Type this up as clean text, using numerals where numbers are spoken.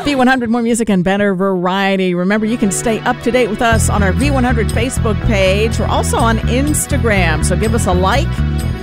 V100, more music and better variety. Remember, you can stay up to date with us on our V100 Facebook page. We're also on Instagram, so give us a like